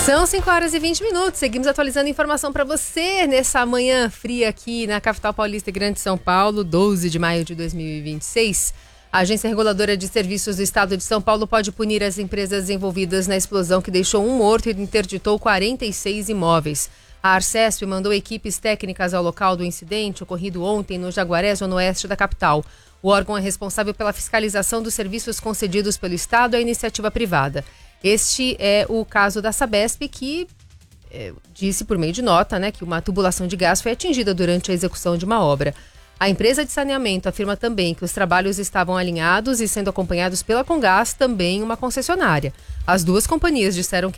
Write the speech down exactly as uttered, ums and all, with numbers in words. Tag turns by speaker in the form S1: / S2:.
S1: São cinco horas e vinte minutos, seguimos atualizando informação para você nessa manhã fria aqui na capital paulista e Grande São Paulo, doze de maio de dois mil e vinte e seis. A Agência Reguladora de Serviços do Estado de São Paulo pode punir as empresas envolvidas na explosão que deixou um morto e interditou quarenta e seis imóveis. A Arcesp mandou equipes técnicas ao local do incidente ocorrido ontem no Jaguaré, zona oeste da capital. O órgão é responsável pela fiscalização dos serviços concedidos pelo Estado à iniciativa privada. Este é o caso da Sabesp, que é, disse por meio de nota, né, que uma tubulação de gás foi atingida durante a execução de uma obra. A empresa de saneamento afirma também que os trabalhos estavam alinhados e sendo acompanhados pela Comgás, também uma concessionária. As duas companhias disseram que